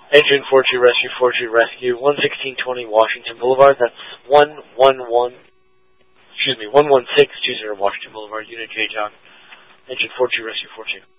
Engine 42 Rescue, 42 Rescue, 11620 Washington Boulevard. That's 11620 Washington Boulevard, Unit J, John. Engine 42 Rescue, 42.